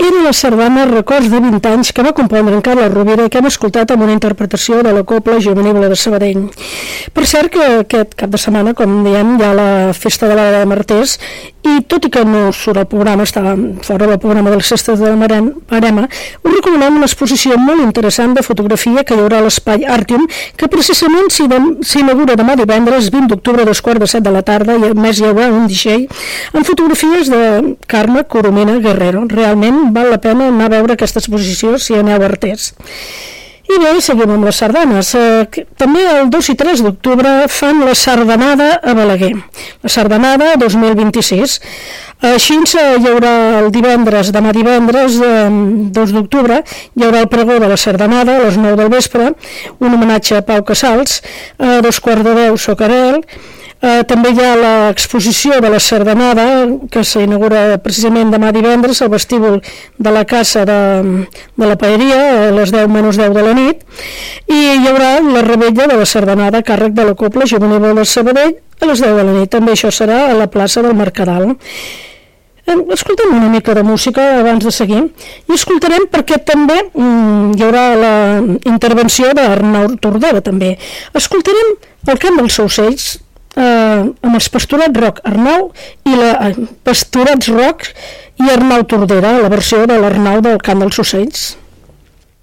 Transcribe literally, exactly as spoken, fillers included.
era la sardana Records de vint anys que va compondre en Carles Rovira i que hem escoltat amb una interpretació de la Cobla Giovanil de Sabadell. Per cert que aquest cap de setmana, com diem, hi ha la Festa de l'Ara de Martès i tot i que no surt el programa, està fora del programa de les festes de la Marema, us recomanem una exposició molt interessant de fotografia que hi haurà a l'espai Artium, que precisament s'inaugura demà divendres vint d'octubre a dos quarts de set de la tarda, i a més hi haurà un D J amb fotografies de Carme Coromina Guerrero. Realment val la pena anar a veure aquesta exposició si aneu a Artés. I bé, seguim amb les sardanes. Eh, també el dos i tres d'octubre fan la sardanada a Balaguer, la sardanada dos mil vint-i-sis. Així hi haurà el divendres, demà divendres, eh, dos d'octubre, hi haurà el pregó de la sardanada a les nou del vespre, un homenatge a Pau Casals, a dos quarts de deu Socarel. Uh, també hi ha l'exposició de la sardanada que s'inaugura precisament demà divendres al vestíbul de la Casa de, de la Paeria a les deu menys deu de la nit, i hi haurà la rebella de la sardanada a càrrec de la Cobla Giovanil de Sabadell a les deu de la nit. També això serà a la plaça del Mercadal. Escoltem una mica de música abans de seguir, i escoltarem perquè també mm, hi haurà la intervenció d'Arnau Tordera. També escoltarem el cant dels ocells eh, amb els Pastorets Rock Arnau i la eh, Pastorets Rock i Arnau Tordera, la versió de l'Arnau del cant dels ocells.